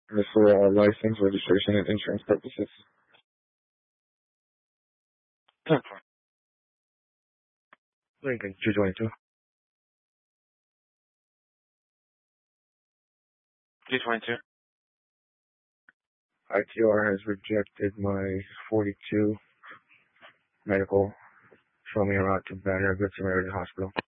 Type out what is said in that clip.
Just for license, registration, and insurance purposes. Lincoln, 222. 222. ITR has rejected my 42 medical. Show me around to Banner Good Samaritan Hospital.